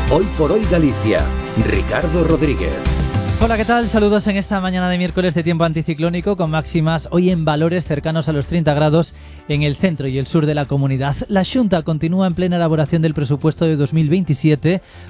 Hoy por hoy Galicia. Ricardo Rodríguez. Hola, ¿qué tal? Saludos en esta mañana de miércoles de tiempo anticiclónico con máximas hoy en valores cercanos a los 30 grados en el centro y el sur de la comunidad. La Xunta continúa en plena elaboración del presupuesto de 2027